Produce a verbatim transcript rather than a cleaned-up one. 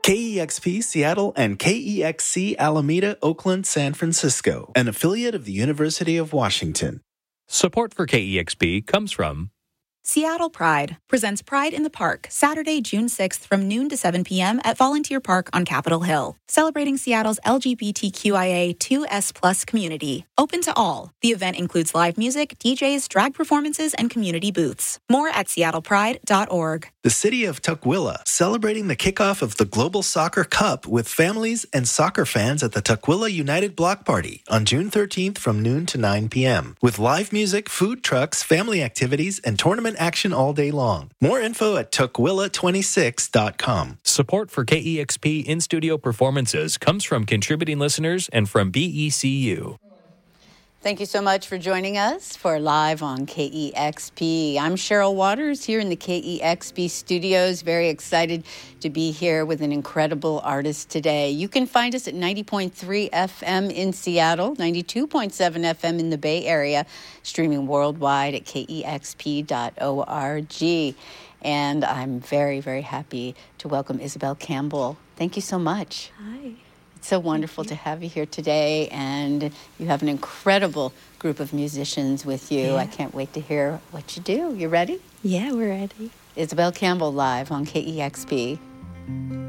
K E X P Seattle and K E X C Alameda, Oakland, San Francisco, an affiliate of the University of Washington. Support for K E X P comes from Seattle Pride presents Pride in the Park, Saturday, June sixth from noon to seven p.m. at Volunteer Park on Capitol Hill. Celebrating Seattle's L G B T Q I A two S plus community. Open to all. The event includes live music, D Js, drag performances, and community booths. More at seattle pride dot org. The city of Tukwila, celebrating the kickoff of the Global Soccer Cup with families and soccer fans at the Tukwila United Block Party on June thirteenth from noon to nine p.m. with live music, food trucks, family activities, and tournament action all day long. More info at tukwila twenty-six dot com. Support for K E X P in-studio performances comes from contributing listeners and from B E C U. Thank you so much for joining us for Live on K E X P. I'm Cheryl Waters here in the K E X P studios. Very excited to be here with an incredible artist today. You can find us at ninety point three F M in Seattle, ninety-two point seven F M in the Bay Area, streaming worldwide at K E X P dot org. And I'm very, very happy to welcome Isabel Campbell. Thank you so much. Hi. It's so wonderful to have you here today, and you have an incredible group of musicians with you. Yeah. I can't wait to hear what you do. You ready? Yeah, we're ready. Isabel Campbell live on K E X P.